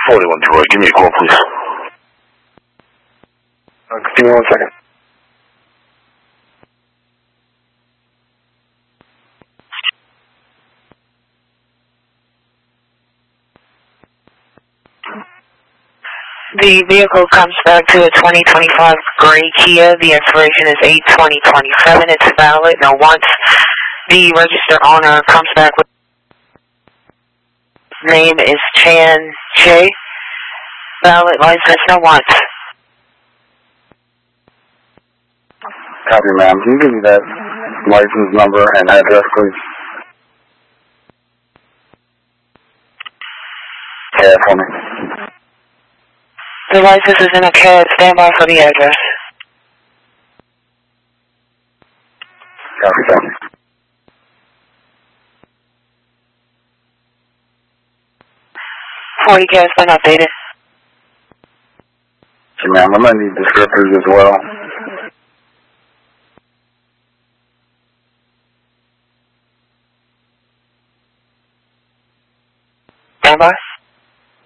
41 Troy, give me a call, please. Give me 1 second. The vehicle comes back to a 2025 gray Kia. The expiration is 8/20/27. It's valid. Now, once the registered owner comes back with name is Chan Che. Valid license. Now, once. Copy, ma'am. Can you give me that license number and address, please? Yeah, for me. The license is in a cab. Stand by for the address. Copy, thank you. 40 cab's been updated. Okay, ma'am. I'm going to need descriptors as well. Stand by.